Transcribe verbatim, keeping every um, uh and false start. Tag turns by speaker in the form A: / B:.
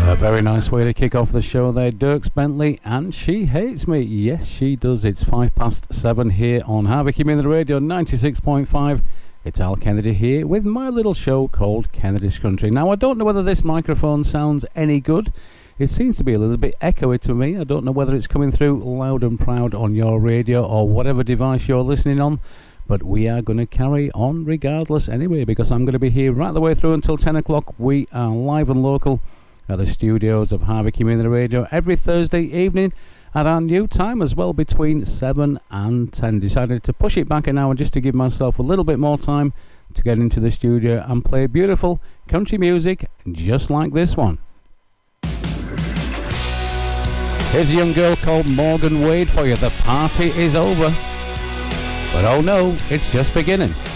A: Very nice way to kick off the show there, Dierks Bentley, and She Hates Me. Yes, she does. It's five past seven here on Harvey Community Radio ninety-six point five. It's Al Kennedy here with my little show called Kennedy's Country. Now, I don't know whether this microphone sounds any good. It seems to be a little bit echoey to me. I don't know whether it's coming through loud and proud on your radio or whatever device you're listening on. But we are going to carry on regardless anyway, because I'm going to be here right the way through until ten o'clock. We are live and local at the studios of Harvey Community Radio every Thursday evening at our new time as well, between seven and ten. Decided to push it back an hour just to give myself a little bit more time to get into the studio and play beautiful country music just like this one. Here's a young girl called Morgan Wade for you. The party is over, but oh no, it's just beginning.